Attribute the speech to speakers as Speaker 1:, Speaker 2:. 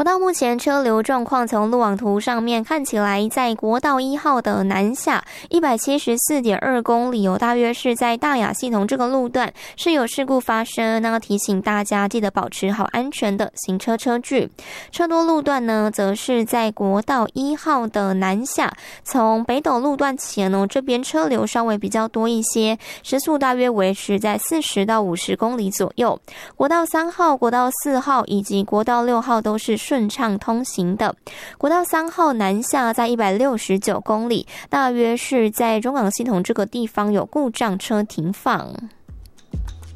Speaker 1: 国道目前车流状况，从路网图上面看起来，在国道1号的南下 174.2 公里大约是在大雅系统这个路段是有事故发生，那提醒大家记得保持好安全的行车车距。车多路段呢，则是在国道1号的南下，从北斗路段前这边车流稍微比较多一些，时速大约维持在40到50公里左右。国道3号、国道4号以及国道6号都是顺畅通行的。国道3号南下在169公里，大约是在中港系统这个地方有故障车停放。